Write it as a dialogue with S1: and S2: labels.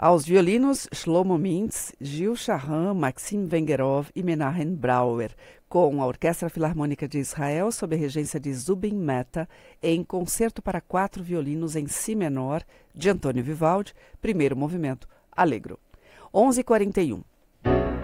S1: Aos violinos, Shlomo Mintz, Gil Shahan, Maxim Vengerov e Menahem Brauer, com a Orquestra Filarmônica de Israel, sob a regência de Zubin Mehta, em Concerto para 4 violinos em Si menor, de Antônio Vivaldi, primeiro movimento, Allegro. 11h41.